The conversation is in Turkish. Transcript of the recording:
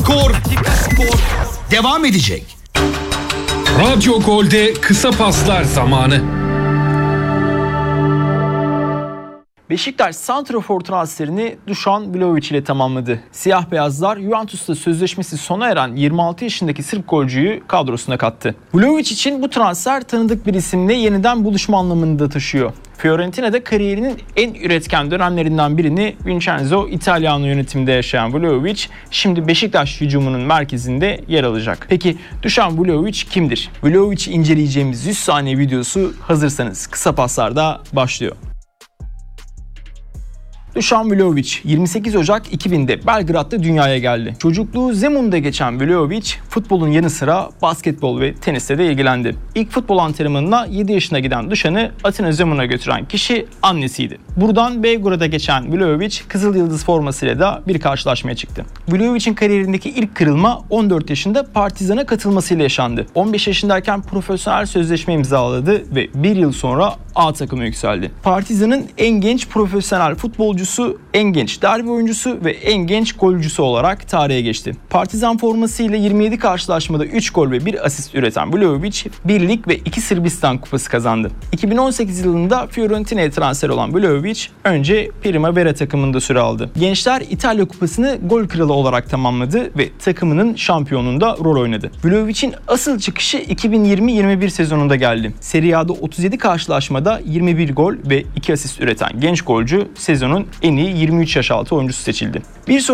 Skor devam edecek. Radyo Gol'de kısa paslar zamanı. Beşiktaş santrafor transferini Dušan Vlahović ile tamamladı. Siyah beyazlar Juventus'ta sözleşmesi sona eren 26 yaşındaki Sırp golcüyü kadrosuna kattı. Vlahović için bu transfer tanıdık bir isimle yeniden buluşma anlamını da taşıyor. Fiorentina'da kariyerinin en üretken dönemlerinden birini Vincenzo Italiano yönetiminde yaşayan Vlahović şimdi Beşiktaş hücumunun merkezinde yer alacak. Peki Dušan Vlahović kimdir? Vlahović'i inceleyeceğimiz 100 saniye videosu hazırsanız kısa paslarda başlıyor. Dušan Vlahović 28 Ocak 2000'de Belgrad'da dünyaya geldi. Çocukluğu Zemun'da geçen Vlahović futbolun yanı sıra basketbol ve tenisle de ilgilendi. İlk futbol antrenmanına 7 yaşına giden Dušan'ı Atina Zemun'a götüren kişi annesiydi. Buradan Belgrad'a geçen Vlahović Kızıl Yıldız formasıyla da bir karşılaşmaya çıktı. Vlahović'in kariyerindeki ilk kırılma 14 yaşında Partizan'a katılmasıyla yaşandı. 15 yaşındayken profesyonel sözleşme imzaladı ve bir yıl sonra A takıma yükseldi. Partizan'ın en genç profesyonel futbolcusu, en genç derbi oyuncusu ve en genç golcüsü olarak tarihe geçti. Partizan formasıyla 27 karşılaşmada 3 gol ve 1 asist üreten Vlahović, 1 lig ve 2 Sırbistan kupası kazandı. 2018 yılında Fiorentina'ya transfer olan Vlahović önce Primavera takımında süre aldı. Gençler İtalya kupasını gol kralı olarak tamamladı ve takımının şampiyonluğunda rol oynadı. Vlahović'in asıl çıkışı 2020-21 sezonunda geldi. Serie A'da 37 karşılaşmada 21 gol ve 2 asist üreten genç golcü sezonun en iyi 23 yaş altı oyuncusu seçildi. Bir